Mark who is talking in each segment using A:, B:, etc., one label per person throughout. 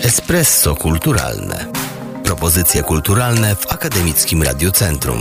A: Espresso kulturalne. Propozycje kulturalne w Akademickim Radiocentrum.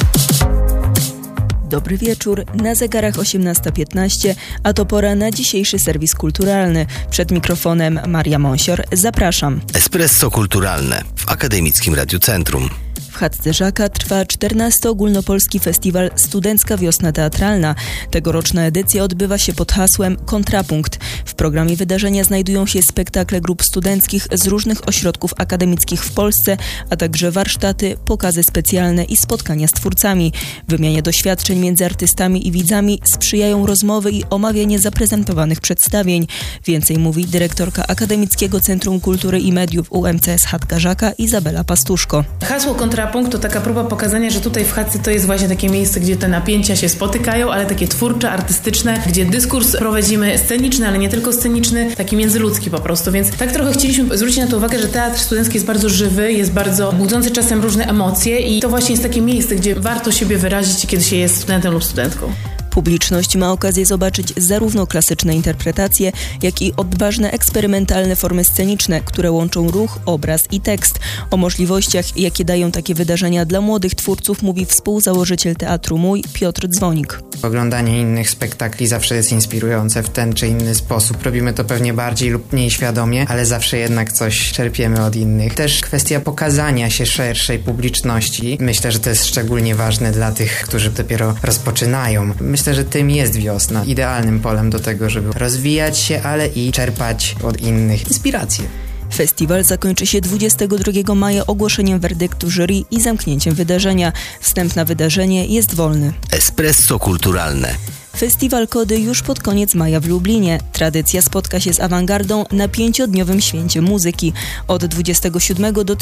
B: Dobry wieczór, na zegarach 18:15, a to pora na dzisiejszy serwis kulturalny. Przed mikrofonem Maria Monsior, zapraszam.
A: Espresso kulturalne w Akademickim Radiocentrum.
B: W chatce Żaka trwa 14. Ogólnopolski Festiwal Studencka Wiosna Teatralna. Tegoroczna edycja odbywa się pod hasłem Kontrapunkt. W programie wydarzenia znajdują się spektakle grup studenckich z różnych ośrodków akademickich w Polsce, a także warsztaty, pokazy specjalne i spotkania z twórcami. Wymianie doświadczeń między artystami i widzami sprzyjają rozmowy i omawianie zaprezentowanych przedstawień. Więcej mówi dyrektorka Akademickiego Centrum Kultury i Mediów UMCS Chatka Żaka Izabela Pastuszko.
C: Hasło Kontrapunkt to taka próba pokazania, że tutaj w chatce to jest właśnie takie miejsce, gdzie te napięcia się spotykają, ale takie twórcze, artystyczne, gdzie dyskurs prowadzimy sceniczny, ale nie tylko sceniczny, taki międzyludzki po prostu, więc tak trochę chcieliśmy zwrócić na to uwagę, że teatr studencki jest bardzo żywy, jest bardzo budzący czasem różne emocje i to właśnie jest takie miejsce, gdzie warto siebie wyrazić, kiedy się jest studentem lub studentką.
B: Publiczność ma okazję zobaczyć zarówno klasyczne interpretacje, jak i odważne, eksperymentalne formy sceniczne, które łączą ruch, obraz i tekst. O możliwościach, jakie dają takie wydarzenia dla młodych twórców, mówi współzałożyciel Teatru Mój, Piotr Dzwonik.
D: Oglądanie innych spektakli zawsze jest inspirujące w ten czy inny sposób. Robimy to pewnie bardziej lub mniej świadomie, ale zawsze jednak coś czerpiemy od innych. Też kwestia pokazania się szerszej publiczności. Myślę, że to jest szczególnie ważne dla tych, którzy dopiero rozpoczynają. Myślę, że tym jest wiosna. Idealnym polem do tego, żeby rozwijać się, ale i czerpać od innych inspiracje.
B: Festiwal zakończy się 22 maja ogłoszeniem werdyktu jury i zamknięciem wydarzenia. Wstęp na wydarzenie jest wolny.
A: Espresso kulturalne.
B: Festiwal Kody już pod koniec maja w Lublinie. Tradycja spotka się z awangardą na 5-dniowym święcie muzyki. Od 27 do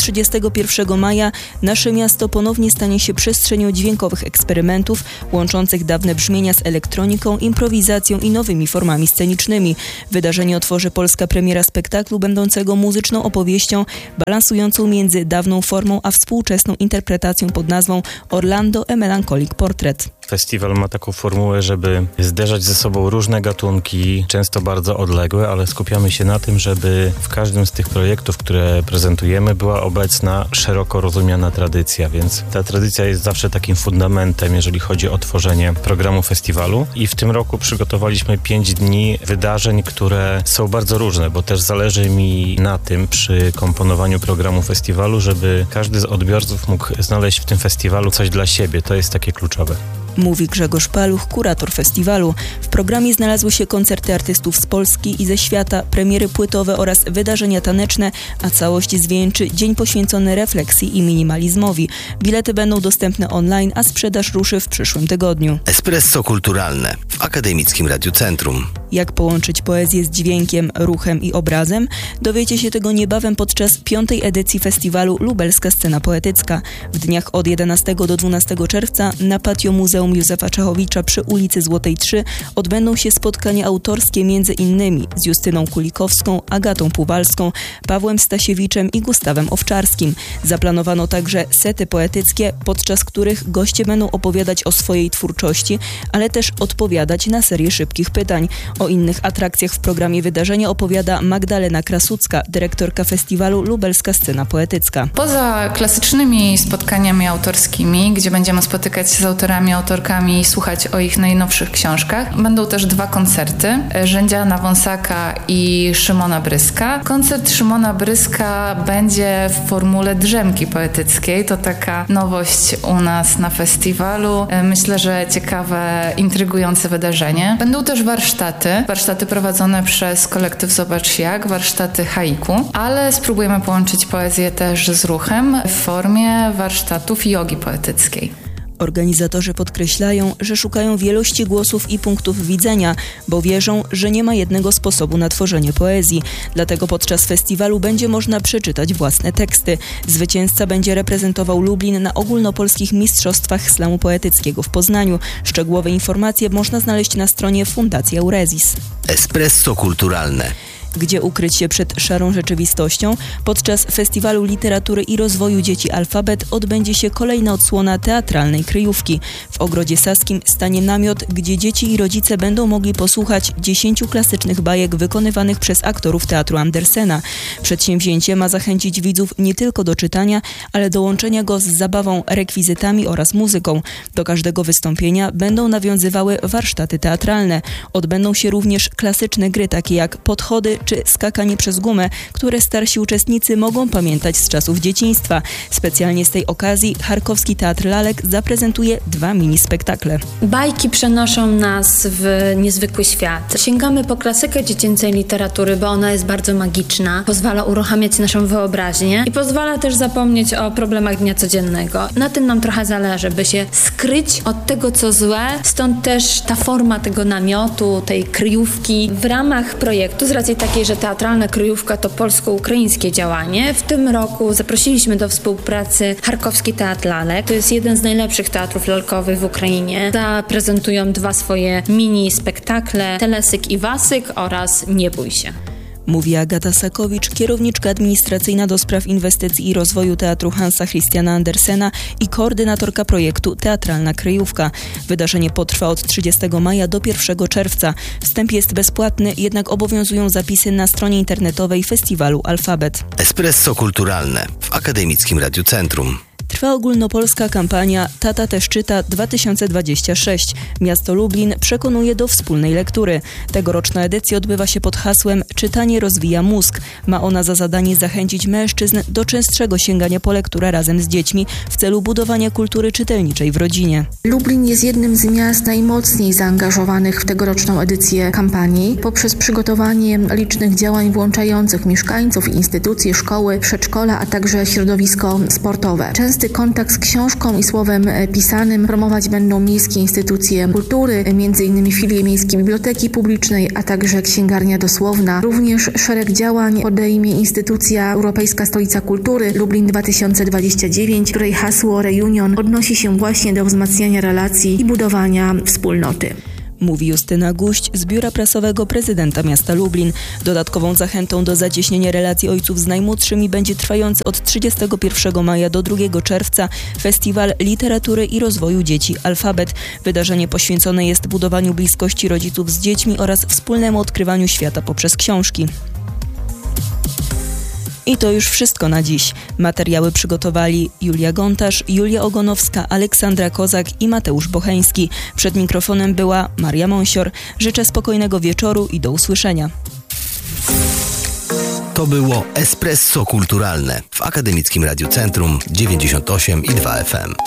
B: 31 maja nasze miasto ponownie stanie się przestrzenią dźwiękowych eksperymentów, łączących dawne brzmienia z elektroniką, improwizacją i nowymi formami scenicznymi. Wydarzenie otworzy polska premiera spektaklu będącego muzyczną opowieścią, balansującą między dawną formą a współczesną interpretacją pod nazwą Orlando a Melancholic Portrait.
E: Festiwal ma taką formułę, żeby zderzać ze sobą różne gatunki, często bardzo odległe, ale skupiamy się na tym, żeby w każdym z tych projektów, które prezentujemy, była obecna szeroko rozumiana tradycja, więc ta tradycja jest zawsze takim fundamentem, jeżeli chodzi o tworzenie programu festiwalu. I w tym roku przygotowaliśmy 5 dni wydarzeń, które są bardzo różne, bo też zależy mi na tym przy komponowaniu programu festiwalu, żeby każdy z odbiorców mógł znaleźć w tym festiwalu coś dla siebie. To jest takie kluczowe.
B: Mówi Grzegorz Paluch, kurator festiwalu. W programie znalazły się koncerty artystów z Polski i ze świata, premiery płytowe oraz wydarzenia taneczne, a całość zwieńczy dzień poświęcony refleksji i minimalizmowi. Bilety będą dostępne online, a sprzedaż ruszy w przyszłym tygodniu.
A: Espresso kulturalne w Akademickim Radiocentrum.
B: Jak połączyć poezję z dźwiękiem, ruchem i obrazem? Dowiecie się tego niebawem podczas 5. edycji festiwalu Lubelska Scena Poetycka. W dniach od 11 do 12 czerwca na patio Muzeum Józefa Czechowicza przy ulicy Złotej 3 odbędą się spotkania autorskie między innymi z Justyną Kulikowską, Agatą Puwalską, Pawłem Stasiewiczem i Gustawem Owczarskim. Zaplanowano także sety poetyckie, podczas których goście będą opowiadać o swojej twórczości, ale też odpowiadać na serię szybkich pytań. O innych atrakcjach w programie wydarzenia opowiada Magdalena Krasucka, dyrektorka festiwalu Lubelska Scena Poetycka.
F: Poza klasycznymi spotkaniami autorskimi, gdzie będziemy spotykać się z autorami, autorkami i słuchać o ich najnowszych książkach, będą też 2 koncerty. Rzędziana Wąsaka i Szymona Bryska. Koncert Szymona Bryska będzie w formule drzemki poetyckiej. To taka nowość u nas na festiwalu. Myślę, że ciekawe, intrygujące wydarzenie. Będą też warsztaty prowadzone przez kolektyw Zobacz Jak, warsztaty haiku, ale spróbujemy połączyć poezję też z ruchem w formie warsztatów jogi poetyckiej.
B: Organizatorzy podkreślają, że szukają wielości głosów i punktów widzenia, bo wierzą, że nie ma jednego sposobu na tworzenie poezji. Dlatego podczas festiwalu będzie można przeczytać własne teksty. Zwycięzca będzie reprezentował Lublin na ogólnopolskich mistrzostwach slamu poetyckiego w Poznaniu. Szczegółowe informacje można znaleźć na stronie Fundacji Eurezis.
A: Espresso kulturalne.
B: Gdzie ukryć się przed szarą rzeczywistością? Podczas Festiwalu Literatury i Rozwoju Dzieci Alfabet odbędzie się kolejna odsłona teatralnej kryjówki. W Ogrodzie Saskim stanie namiot, gdzie dzieci i rodzice będą mogli posłuchać 10 klasycznych bajek wykonywanych przez aktorów teatru Andersena. Przedsięwzięcie ma zachęcić widzów nie tylko do czytania, ale do łączenia go z zabawą, rekwizytami oraz muzyką. Do każdego wystąpienia będą nawiązywały warsztaty teatralne. Odbędą się również klasyczne gry takie jak podchody czy skakanie przez gumę, które starsi uczestnicy mogą pamiętać z czasów dzieciństwa. Specjalnie z tej okazji Charkowski Teatr Lalek zaprezentuje 2 mini-spektakle.
G: Bajki przenoszą nas w niezwykły świat. Sięgamy po klasykę dziecięcej literatury, bo ona jest bardzo magiczna, pozwala uruchamiać naszą wyobraźnię i pozwala też zapomnieć o problemach dnia codziennego. Na tym nam trochę zależy, by się skryć od tego, co złe, stąd też ta forma tego namiotu, tej kryjówki. W ramach projektu, z racji takiej, że teatralna kryjówka to polsko-ukraińskie działanie, w tym roku zaprosiliśmy do współpracy Charkowski Teatr Lalek. To jest jeden z najlepszych teatrów lalkowych w Ukrainie. Zaprezentują 2 swoje mini-spektakle, Telesyk i Wasyk oraz Nie bój się.
B: Mówi Agata Sakowicz, kierowniczka administracyjna do spraw inwestycji i rozwoju Teatru Hansa Christiana Andersena i koordynatorka projektu Teatralna Kryjówka. Wydarzenie potrwa od 30 maja do 1 czerwca. Wstęp jest bezpłatny, jednak obowiązują zapisy na stronie internetowej Festiwalu Alfabet.
A: Espresso kulturalne w Akademickim Radiu Centrum.
B: Trwa ogólnopolska kampania Tata też czyta 2026. Miasto Lublin przekonuje do wspólnej lektury. Tegoroczna edycja odbywa się pod hasłem Czytanie rozwija mózg. Ma ona za zadanie zachęcić mężczyzn do częstszego sięgania po lekturę razem z dziećmi w celu budowania kultury czytelniczej w rodzinie.
H: Lublin jest jednym z miast najmocniej zaangażowanych w tegoroczną edycję kampanii. Poprzez przygotowanie licznych działań włączających mieszkańców, instytucje, szkoły, przedszkola, a także środowisko sportowe. Częsty kontakt z książką i słowem pisanym promować będą miejskie instytucje kultury, m.in. filie Miejskiej Biblioteki Publicznej, a także Księgarnia Dosłowna. Również szereg działań podejmie instytucja Europejska Stolica Kultury Lublin 2029, której hasło Reunion odnosi się właśnie do wzmacniania relacji i budowania wspólnoty.
B: Mówi Justyna Guść z Biura Prasowego Prezydenta Miasta Lublin. Dodatkową zachętą do zacieśnienia relacji ojców z najmłodszymi będzie trwający od 31 maja do 2 czerwca Festiwal Literatury i Rozwoju Dzieci Alfabet. Wydarzenie poświęcone jest budowaniu bliskości rodziców z dziećmi oraz wspólnemu odkrywaniu świata poprzez książki. I to już wszystko na dziś. Materiały przygotowali Julia Gontarz, Julia Ogonowska, Aleksandra Kozak i Mateusz Bocheński. Przed mikrofonem była Maria Monsior. Życzę spokojnego wieczoru i do usłyszenia.
A: To było Espresso Kulturalne w Akademickim Radiu Centrum 98,2 FM.